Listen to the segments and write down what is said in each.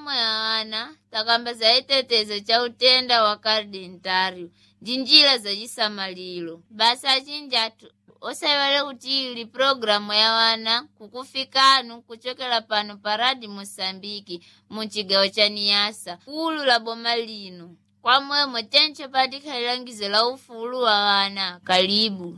programu ya wana takamba za itetezo cha utenda wa kardintario jinjila za jisamalilo. Basi achinjatu osaiwale kuti ili programu ya wana kukufikanu kuchokela pano paradi Mosambiki munchigawo cha Niasa kulu la boma lino. Kwa mwemo tenche patika ilangizo la ufulu wa wana. Karibu.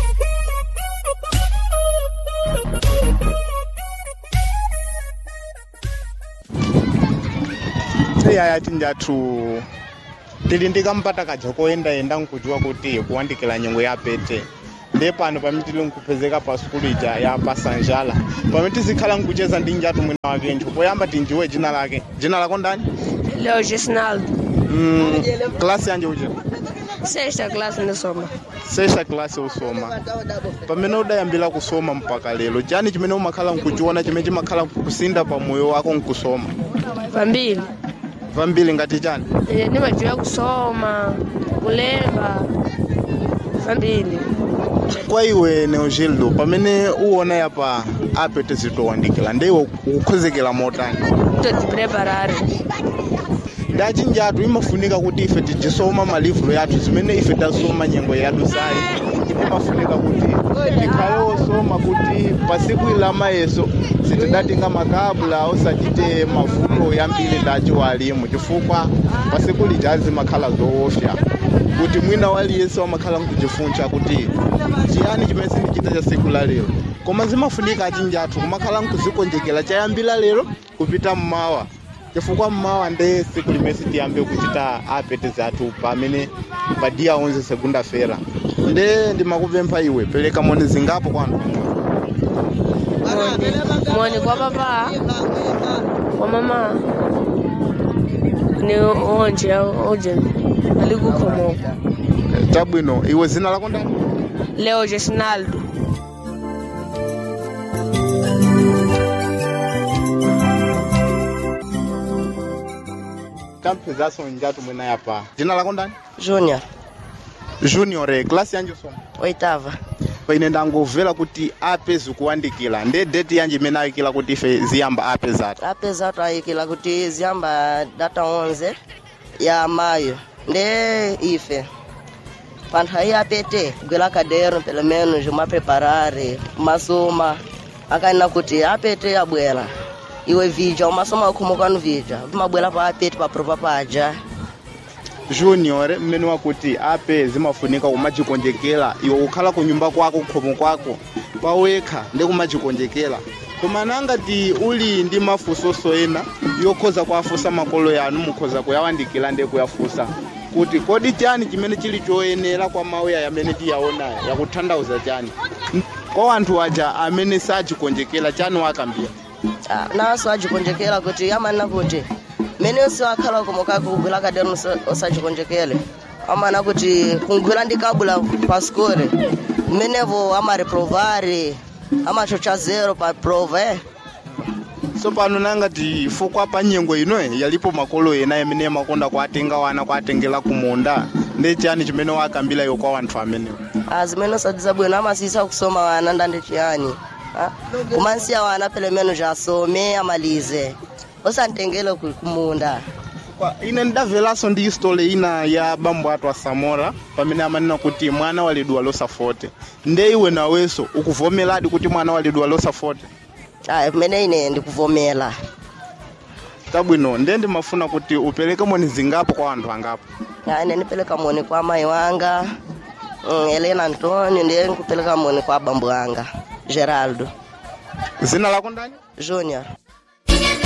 Yaya tinjatu tilindika mpata kajoko enda nkujua kuti kuandikila nyengo ya pete. Ndepano pamitili nkupezeka pa skulu ija ya Pasanjala. Pamiti zikhala nkucheza ndinjatu mwina wakencho. Poyamba tinjiwe jina lake. Jina lako ndani? Leo Jesnaldo. Klasi yanje uje? Sexta classe ndisoma. Sexta classe usoma. Pamene udayambira kusoma mpaka lelo. Jani chimene umakhala nkuchiona chimene makhala kusinda pa moyo wako nkusoma? Vambili. Vambili ngati chani? Nimajuwa kusoma, kulemba. Vambili. Kwa iwe Neogildo, pamene uona yapa apete zitowandikila ndewe ukukhozekela motani? Totipreparare. Ndachinjatu imafunika kuti ife tijisoma malivro yathu zimene ife tasoma nyengo yathu sai. Imafunika kuti tikhale osoma kuti pasiku ilama yeso sitidatinga makabula osachite mavuto yambiri ndachi walimu chifukwa pasiku lijazi makhala zoofya. Kuti mwina wali yesu wamakhala nkujifuncha kuti chiyani chimene sindichita cha siku la lero. Koma zimafunika achinjatu kumakhala nkuzikonjekela chayambira lero kupita mmawa. Chifukwa mmawa nde siku limesi tiyambe kuchita apete zathu pamene pa dia 11 segunda-feira. Nde ndimakupempha iwe peleka moni zingapo kwanu? Moni kwa papa, kwa mama, ni onje alikukomoka. Chabwino, iwe zina lako ndani? Leo Jesnaldo. Kampezaso njatu mwina yapa. Jina lako ndani? Junior. Junior, klasi yanje soma? Oitava. Paine ndangovela kuti ape zikuandikila. Nde date yanje imene ayikila kuti ife ziyamba ape zatu? Ape zatu ayikila kuti ziyamba data 11 ya mayo. Nde ife pantha hii apete gwela kadero pelo menos uma preparare masoma akana kuti apete yabwela iwe video masoma ukhumuka no video mabwela pa apete pa prova paja. Junior, mmene wakuti ape zimafunika kumajikonjekela iwe ukhala ku nyumba kwako khomo kwako pawekha ndi kumajikonjekela. Koma nangati uli ndi mafusoso ena yokhoza kuafusa makolo yanu mukhoza kuyawandikila ndi kuyafusa kuti kodi chani chimene chili choyenera kwa mauya yamene tiyaona yakuthandauza chani kwa anthu aja amene sajikonjekela chani wakambia? Naso ajikonjekela kuti yamanena kuti mene si wakhala kumoka kugwela kadeno osajikonjekele amana kuti kungwela ndikabula pa skole menevo amareprovari amachocha zero pa prova. So pano nangati fukwa pa nyengo ino yalipo makolo ena yamene makonda kuatenga wana kuatengela kumonda ndi chani chimene wakambila yo kwa anthu amene? Azimene sadiza bwino amasisa kusoma wana ndande chiyani. Kumansia wana pele meno jasome amalize. Osantengele kumunda. Kwa ine ndavelaso ndi story ina ya bambo atwa Samora pamene amanena kuti mwana walidwa losa forte. Nde iwe naweso ukuvomeladi kuti mwana walidwa losa forte? Mene ine ndikuvomela. Tabwino, nde ndimafuna kuti upeleke moni zingapo kwa anthu angapo? Ine nipeleka moni kwa mai wanga Elena Antonio, ndiye nikupeleka moni kwa bambo wanga Geraldo. Zina lako ndani? Junior.